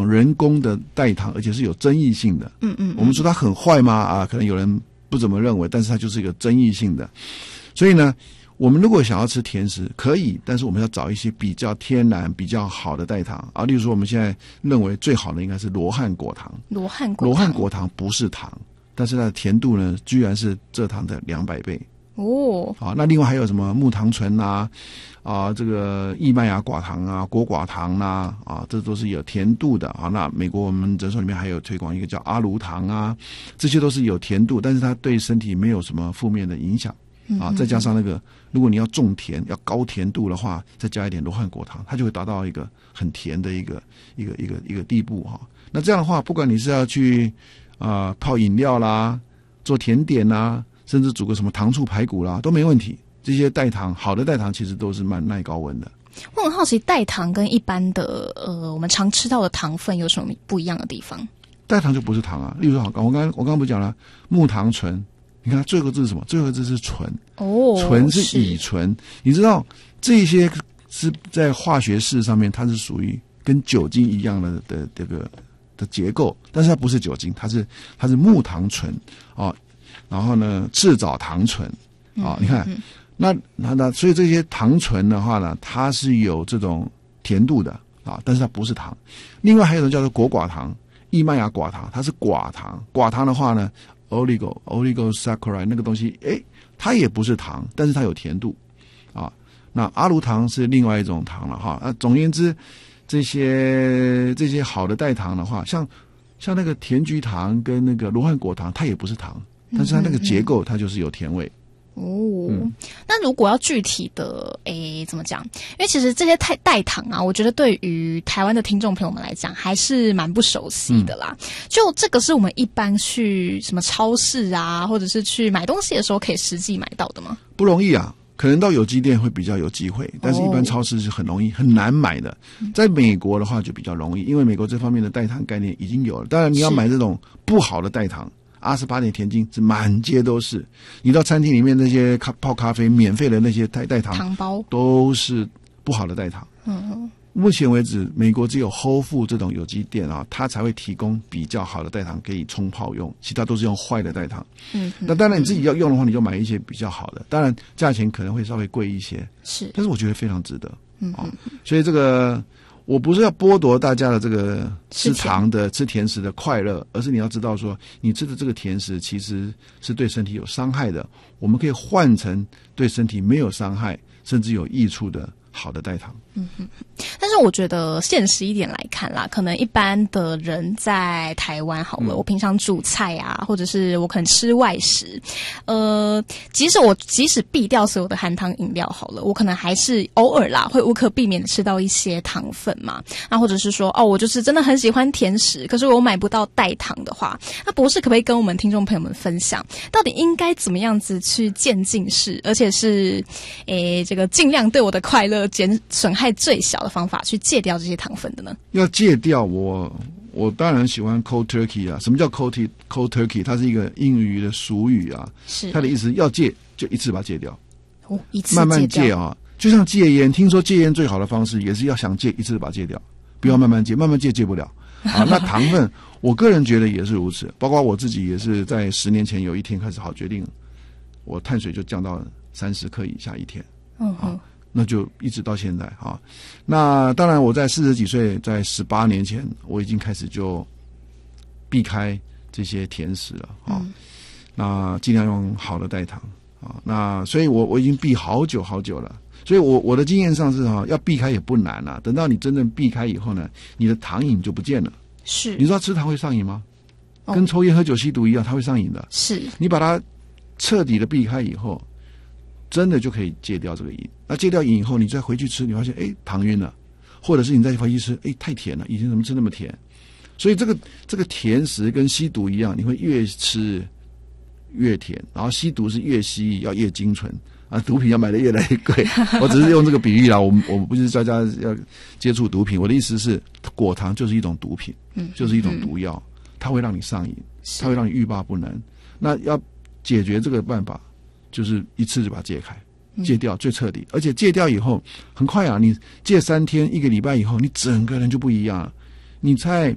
种人工的代糖，而且是有争议性的。我们说它很坏吗？可能有人不怎么认为，但是它就是一个争议性的。所以呢，我们如果想要吃甜食可以，但是我们要找一些比较天然比较好的代糖例如说我们现在认为最好的应该是罗汉果糖。罗汉果糖不是糖，但是它的甜度呢居然是蔗糖的200倍。那另外还有什么木糖醇这个益麦芽寡糖果寡糖这都是有甜度的那美国我们诊所里面还有推广一个叫阿卢糖这些都是有甜度，但是它对身体没有什么负面的影响再加上那个，如果你要重甜要高甜度的话，再加一点罗汉果糖，它就会达到一个很甜的一个地步那这样的话，不管你是要去泡饮料啦，做甜点啦，甚至煮个什么糖醋排骨啦，都没问题。这些代糖，好的代糖其实都是蛮耐高温的。 我很好奇，代糖跟一般的我们常吃到的糖分有什么不一样的地方？ 代糖就不是糖例如说我刚刚不是讲了木糖醇，你看最后一个字是什么？最后一个字是醇。醇是乙醇。你知道这些是在化学式上面，它是属于跟酒精一样的这个的结构，但是它不是酒精，它是木糖醇然后呢赤藻糖醇你看那所以这些糖醇的话呢，它是有这种甜度的但是它不是糖。另外还有一种叫做果寡糖，益麦芽寡糖，它是寡糖。寡糖的话呢 oligosaccharide 那个东西它也不是糖，但是它有甜度那阿卢糖是另外一种糖了总而言之，这些好的代糖的话，像那个甜菊糖跟那个罗汉果糖，它也不是糖，但是它那个结构它就是有甜味。 那如果要具体的怎么讲？因为其实这些代糖我觉得对于台湾的听众朋友们来讲还是蛮不熟悉的啦。就这个是我们一般去什么超市或者是去买东西的时候可以实际买到的吗？ 不容易可能到有机店会比较有机会，但是一般超市是很容易很难买的。在美国的话就比较容易，因为美国这方面的代糖概念已经有了。当然你要买这种不好的代糖，28点甜精是满街都是。你到餐厅里面那些泡咖啡免费的那些代糖糖包都是不好的代糖。目前为止，美国只有 Whole Foods 这种有机店它才会提供比较好的代糖给你冲泡用，其他都是用坏的代糖。那当然你自己要用的话，你就买一些比较好的，当然价钱可能会稍微贵一些，但是我觉得非常值得。所以这个我不是要剥夺大家的这个吃甜食的快乐，而是你要知道说，你吃的这个甜食其实是对身体有伤害的，我们可以换成对身体没有伤害甚至有益处的好的代糖。 但是我觉得现实一点来看啦，可能一般的人在台湾好了，我平常煮菜或者是我可能吃外食，即使避掉所有的含糖饮料好了，我可能还是偶尔啦会无可避免的吃到一些糖分嘛。那或者是说我就是真的很喜欢甜食，可是我买不到代糖的话，那博士可不可以跟我们听众朋友们分享，到底应该怎么样子去渐进式，而且是这个尽量对我的快乐减损害最小的方法去戒掉这些糖分的呢？ 要戒掉我当然喜欢 cold turkey 什么叫 cold turkey？ 它是一个英语的俗语是它的意思要戒就一次把它戒掉。 一次戒掉， 慢慢戒就像戒烟，听说戒烟最好的方式也是要想戒一次把它戒掉，不要慢慢戒，慢慢戒不了那糖分我个人觉得也是如此，包括我自己也是在10年前有一天开始好决定，我碳水就降到30克以下一天。那就一直到现在那当然我在40几岁，在18年前我已经开始就避开这些甜食了那尽量用好的代糖那所以我已经避好久了。所以我的经验上是要避开也不难等到你真正避开以后呢，你的糖瘾就不见了。 是， 你知道吃糖会上瘾吗？跟抽烟喝酒吸毒一样，它会上瘾的。 是， 你把它彻底的避开以后，真的就可以戒掉这个瘾。那戒掉瘾以后，你再回去吃，你发现糖晕了，或者是你再回去吃，太甜了，以前怎么吃那么甜？所以这个甜食跟吸毒一样，你会越吃越甜，然后吸毒是越吸要越精纯毒品要买的越来越贵。我只是用这个比喻啦，我不是大家要接触毒品，我的意思是果糖就是一种毒品，就是一种毒药，它会让你上瘾，它会让你欲罢不能。那要解决这个办法，就是一次就把它戒开，戒掉最彻底。而且戒掉以后很快你戒3天1个礼拜以后，你整个人就不一样了。你在